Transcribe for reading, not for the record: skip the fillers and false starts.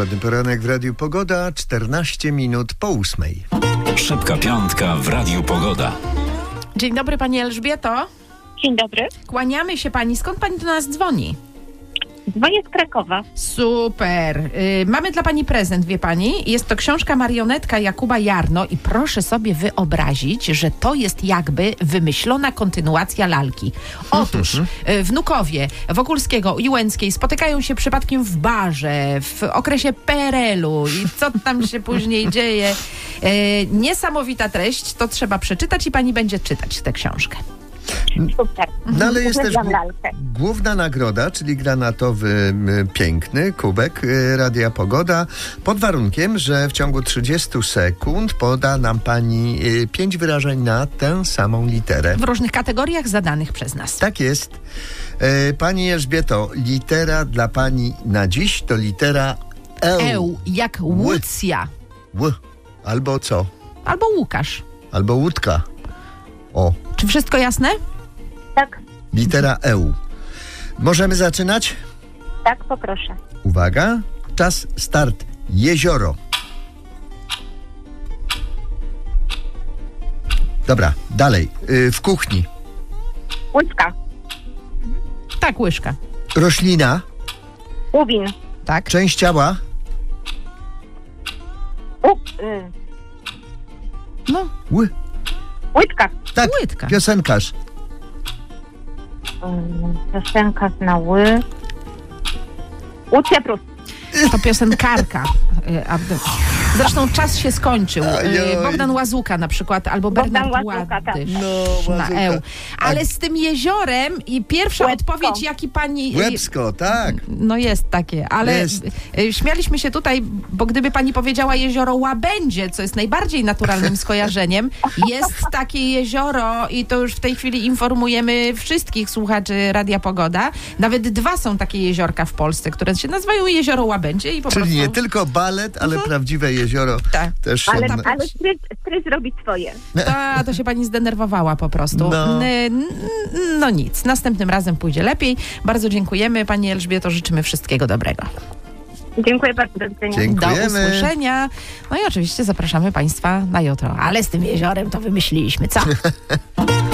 Pogodny poranek w Radiu Pogoda, 14 minut po 8. Szybka piątka w Radiu Pogoda. Dzień dobry, pani Elżbieto. Dzień dobry. Kłaniamy się pani. Skąd pani do nas dzwoni? Dzwonię z Krakowa. Super. Mamy dla pani prezent, wie pani. Jest to książka Marionetka Jakuba Jarno i proszę sobie wyobrazić, że to jest jakby wymyślona kontynuacja lalki. Otóż wnukowie Wokulskiego i Łęckiej spotykają się przypadkiem w barze w okresie PRL-u i co tam się później dzieje. Niesamowita treść, to trzeba przeczytać i pani będzie czytać tę książkę. Super. No ale jest też lalkę. główna nagroda, czyli granatowy piękny kubek Radia Pogoda, pod warunkiem, że w ciągu 30 sekund poda nam pani 5 wyrażeń na tę samą literę. W różnych kategoriach zadanych przez nas. Tak jest. Pani Elżbieto, litera dla pani na dziś to litera Eł, jak Łucja. Albo co? Albo Łukasz. Albo łódka. O. Czy wszystko jasne? Tak, Litera EU. Możemy zaczynać? tak, poproszę. Uwaga, czas, start. Jezioro. Dobra, dalej. W kuchni. Łyżka. Tak, łyżka. Roślina. Łubin. Tak. Część ciała. No, Łydka. Tak, Łydka. piosenkarz. Piosenka na ły. Łucja Prus. to piosenkarka. Zresztą czas się skończył. Ajoj. Bogdan Łazuka na przykład, albo Bogdan Bernard Łazuka, tak. Ładysz No, na Łazuka. eł. Ale z tym jeziorem i pierwsza Łebsko. odpowiedź, jaki pani... Łebsko, tak. No jest takie, ale Jest. Śmialiśmy się tutaj, bo gdyby pani powiedziała jezioro Łabędzie, co jest najbardziej naturalnym skojarzeniem, jest takie jezioro i to już w tej chwili informujemy wszystkich słuchaczy Radia Pogoda. Nawet 2 są takie jeziorka w Polsce, które się nazywają jezioro Łabędzie i po Czyli prostu... nie tylko balet, ale prawdziwe jezioro Tak. też. Ale stryz robi swoje. To się pani zdenerwowała po prostu. No. No nic, następnym razem pójdzie lepiej. Bardzo dziękujemy pani Elżbieto, życzymy wszystkiego dobrego. Dziękuję bardzo. Do widzenia. Dziękujemy. Do usłyszenia. No i oczywiście zapraszamy państwa na jutro. Ale z tym jeziorem to wymyśliliśmy, co?